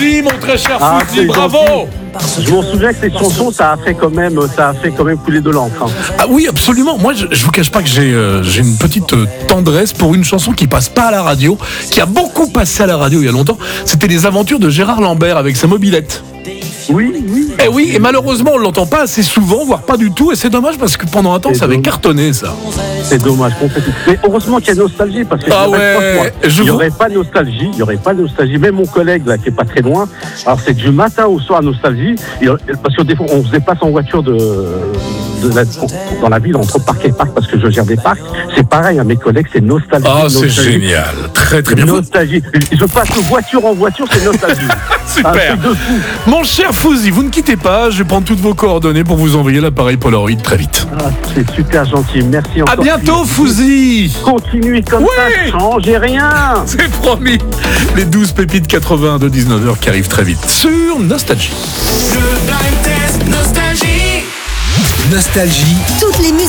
Oui, mon très cher Fouzi, c'est bravo. gentil. Je m'en souviens que cette chanson, ça a fait quand même couler de l'encre. Hein. Ah oui, absolument. Moi, je vous cache pas que j'ai une petite tendresse pour une chanson qui passe pas à la radio, qui a beaucoup passé à la radio il y a longtemps. C'était Les Aventures de Gérard Lambert avec sa mobilette. Oui. Eh oui, et malheureusement, on l'entend pas assez souvent, voire pas du tout, et c'est dommage parce que pendant un temps, ça avait cartonné, ça. C'est dommage, complètement. Mais heureusement qu'il y a nostalgie, parce que il n'y aurait pas nostalgie. Même mon collègue, là, qui est pas très loin, alors c'est du matin au soir, nostalgie, parce que des fois, on se déplace en voiture dans la ville, entre parc et parc, parce que je gère des parcs. C'est pareil, à mes collègues, c'est nostalgie. Ah, c'est génial. Très, très bien. Nostalgie. Je passe de voiture en voiture, c'est nostalgie. Super. Mon cher Fouzi, vous ne quittez pas. Je vais prendre toutes vos coordonnées pour vous envoyer l'appareil Polaroid très vite. Ah, c'est super gentil. Merci encore. À bientôt, Fouzi. Continuez comme ça, changez rien. C'est promis. Les 12 pépites 80 de 19h qui arrivent très vite sur Nostalgie. Le Blind Test Nostalgie. Nostalgie. Toutes les musiques